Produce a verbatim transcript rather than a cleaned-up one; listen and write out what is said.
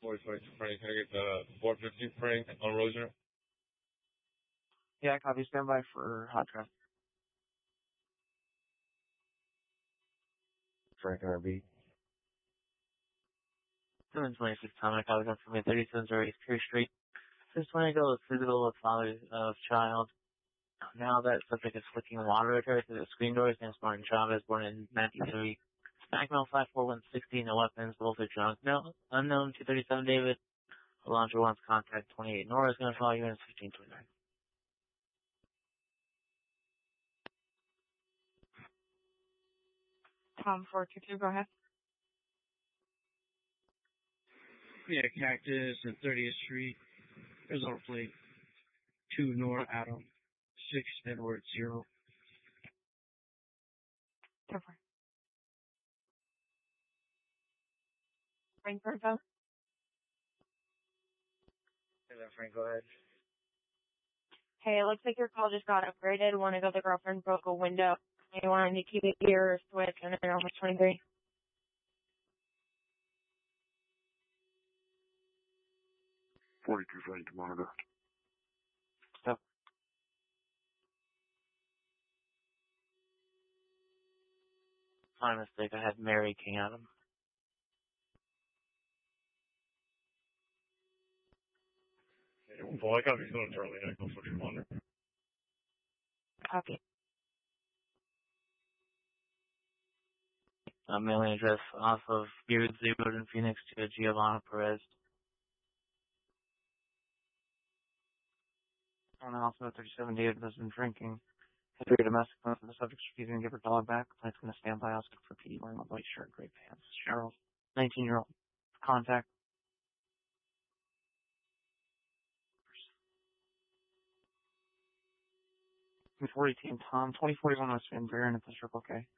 forty-five Frank, can I get the four fifty Frank on Roser? Yeah, copy. Stand by for hot traffic. Frank R B. seven twenty-six Tom, I copy from me, thirty-seven oh eight Kerry Street. Just want to go physical with father of child. Now that subject is flicking water at her through the screen doors. Name's Martin Chavez, born in nineteen thirty. Backmail five four one sixteen, no weapons, both are drunk. No, unknown two thirty-seven David. Alonzo wants contact twenty-eight. Nora's going to follow you in fifteen twenty-nine. Tom four two two, go ahead. Yeah, Cactus and thirtieth Street. There's our plate. two Nora Adam. six Edward zero. Go for it. Frank Virgo. Hey there, Frank, go ahead. Hey, it looks like your call just got upgraded. Want to go the girlfriend broke a window. You wanted to keep it here or switch and then almost twenty-three. forty-two Frank to monitor. Stop. My mistake, I had Mary King Adam. Well, I got you going, Charlie. I go for your monitor. Copy. A mailing address off of Beardsley Road in Phoenix to Giovanna Perez. And also thirty-seven David has been drinking. History of domestic violence for the subject's refusing to give her dog back. Plant's going to stand by us for P D wearing a white shirt, gray pants. Cheryl, nineteen-year-old. Contact. four eighteen Tom, twenty forty-one West Van Buren at the Circle K.